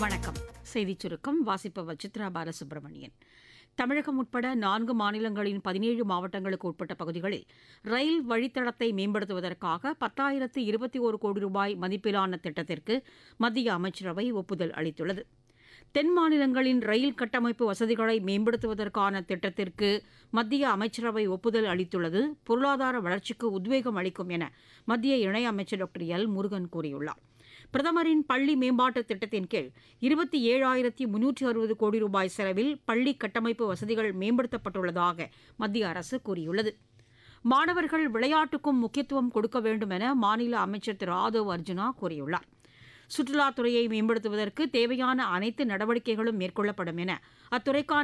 வணக்கம். செய்திச் சுருக்கம் வாசிப்பவர் சித்ரா பாலசுப்ரமணியன். தமிழகம் உட்பட 4 மாநிலங்களின் 17 மாவட்டங்களுக்கு உட்பட்ட பகுதிகளில் ரயில் வழித்தடத்தை மேம்படுத்துவதற்காக 10,021 கோடி ரூபாய் மதிப்பிலான திட்டத்திற்கு மத்திய அமைச்சரவை ஒப்புதல் அளித்துள்ளது. தென் மாநிலங்களின் ரயில் கட்டமைப்பு வசதிகளை மேம்படுத்துவதற்கான திட்டத்திற்கு மத்திய அமைச்சரவை ஒப்புதல் அளித்துள்ளது பொருளாதார வளர்ச்சிக்கு உத்வேகம் அளிக்கும் என மத்திய இணையமைச்சர் டாக்டர் எல். முருகன் கூறியுள்ளார். பிரதமரின் பள்ளி மேம்பாட்டு திட்டத்தின் கீழ் 27,360 கோடி ரூபாய் செலவில் பள்ளி கட்டமைப்பு வசதிகள் மேம்படுத்தப்பட்டுள்ளதாக மத்திய அரசு கூறியுள்ளது. மாணவர்கள் விளையாட்டுக்கும் முக்கியத்துவம் கொடுக்க வேண்டும் என மாநில அமைச்சர் திரு ஆதவ் அர்ஜுனா கூறியுள்ளார். சுற்றுலாத்துறையை மேம்படுத்துவதற்கு தேவையான அனைத்து நடவடிக்கைகளும் மேற்கொள்ளப்படும் என அத்துறைக்கான